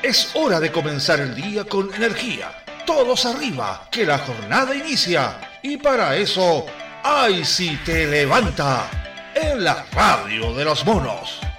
Es hora de comenzar el día con energía. Todos arriba, que la jornada inicia. Y para eso, ¡ay si te levanta! En la radio de los monos.